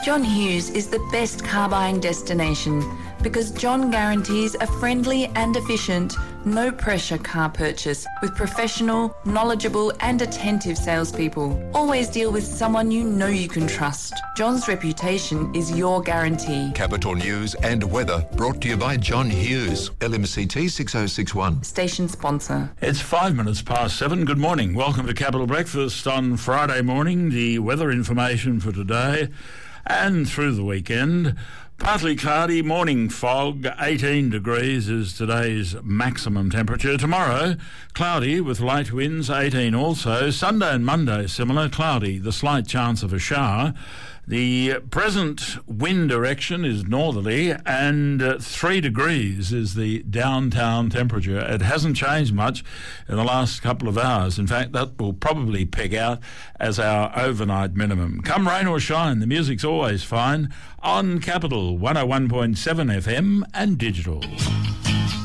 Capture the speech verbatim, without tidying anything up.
John Hughes is the best car buying destination because John guarantees a friendly and efficient, no-pressure car purchase with professional, knowledgeable and attentive salespeople. Always deal with someone you know you can trust. John's reputation is your guarantee. Capital News and weather brought to you by John Hughes, L M C T six oh six one. Station sponsor. It's five minutes past seven. Good morning. Welcome to Capital Breakfast on Friday morning. The weather information for today and through the weekend. Partly cloudy, morning fog, eighteen degrees is today's maximum temperature. Tomorrow, cloudy with light winds, eighteen also. Sunday and Monday, similar, cloudy, the slight chance of a shower. The present wind direction is northerly, and uh, three degrees is the downtown temperature. It hasn't changed much in the last couple of hours. In fact, that will probably peg out as our overnight minimum. Come rain or shine, the music's always fine on Capital one oh one point seven F M and digital.